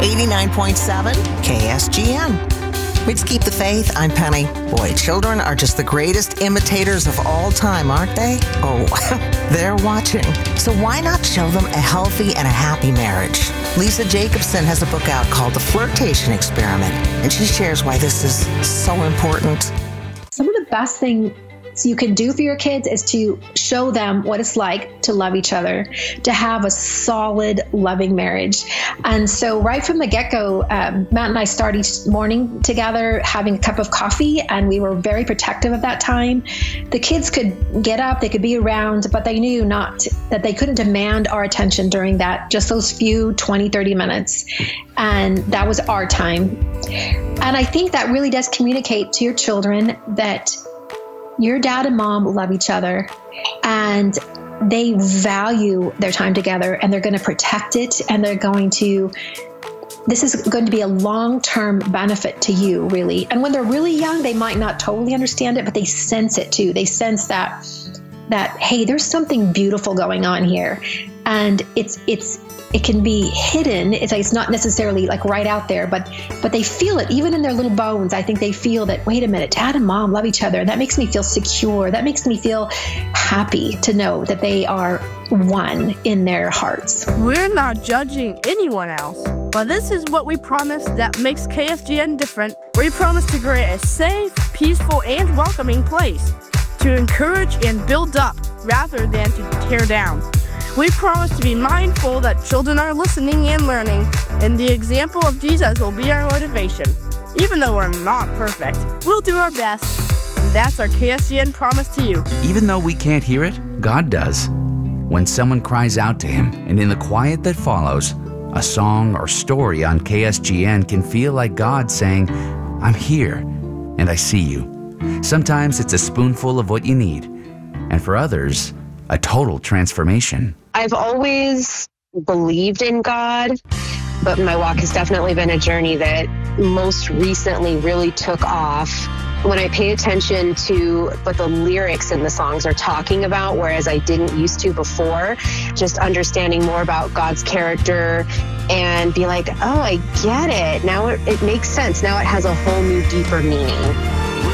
89.7 KSGN. Let's keep the faith. I'm Penny. Boy, children are just the greatest imitators of all time, aren't they? Oh, they're watching. So why not show them a healthy and a happy marriage? Lisa Jacobson has a book out called The Flirtation Experiment, and she shares why this is so important. Some of the best things you can do for your kids is to show them what it's like to love each other, to have a solid, loving marriage. And so right from the get-go, Matt and I start each morning together having a cup of coffee, and we were very protective of that time. The kids could get up, they could be around, but they knew that they couldn't demand our attention during just those few 20, 30 minutes. And that was our time. And I think that really does communicate to your children that your dad and mom love each other and they value their time together, and they're going to protect it, and this is going to be a long-term benefit to you, really. And when they're really young, they might not totally understand it, but they sense it too. They sense that hey, there's something beautiful going on here. And it can be hidden. It's not necessarily like right out there, but they feel it even in their little bones. I think they feel that, wait a minute, dad and mom love each other. And that makes me feel secure. That makes me feel happy to know that they are one in their hearts. We're not judging anyone else, but this is what we promise that makes KSGN different. We promise to create a safe, peaceful, and welcoming place to encourage and build up rather than to tear down. We promise to be mindful that children are listening and learning, and the example of Jesus will be our motivation. Even though we're not perfect, we'll do our best. And that's our KSGN promise to you. Even though we can't hear it, God does. When someone cries out to Him, and in the quiet that follows, a song or story on KSGN can feel like God saying, I'm here, and I see you. Sometimes it's a spoonful of what you need, and for others, a total transformation. I've always believed in God, but my walk has definitely been a journey that most recently really took off when I pay attention to what the lyrics in the songs are talking about, whereas I didn't used to before. Just understanding more about God's character and be like, oh, I get it. Now it makes sense. Now it has a whole new, deeper meaning.